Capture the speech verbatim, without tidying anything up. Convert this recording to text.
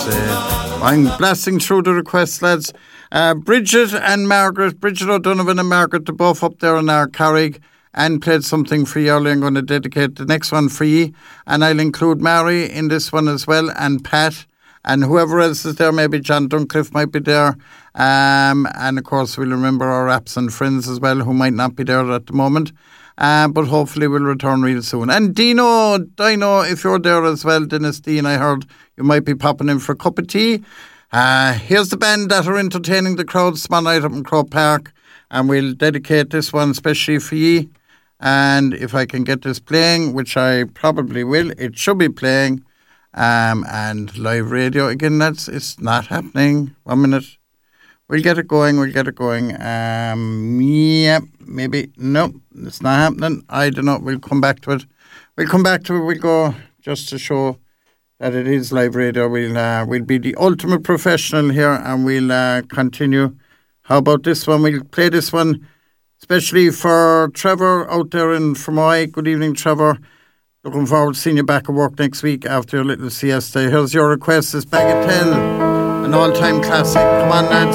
uh, I'm blasting through the requests, lads. Uh, Bridget and Margaret, Bridget O'Donovan and Margaret, they're both up there in our Carrig and played something for you earlier. I'm going to dedicate the next one for you, and I'll include Mary in this one as well, and Pat, and whoever else is there. Maybe John Duncliffe might be there, um, and of course we'll remember our absent friends as well who might not be there at the moment. Uh, but hopefully we'll return real soon. And Dino, Dino, if you're there as well, Dennis Dean, I heard you might be popping in for a cup of tea. Uh, here's the band that are entertaining the crowd tomorrow night up in Croke Park, and we'll dedicate this one especially for ye. And if I can get this playing, which I probably will, it should be playing. Um, and live radio again, that's it's not happening. One minute. We'll get it going, we'll get it going. Um, yeah, maybe. No, it's not happening. I don't know. We'll come back to it. We'll come back to it. We'll go just to show that it is live radio. We'll, uh, we'll be the ultimate professional here, and we'll uh, continue. How about this one? We'll play this one, especially for Trevor out there in Fermoy. Good evening, Trevor. Looking forward to seeing you back at work next week after your little siesta. Here's your request. It's Bagatelle, an all-time classic. Come on, lads.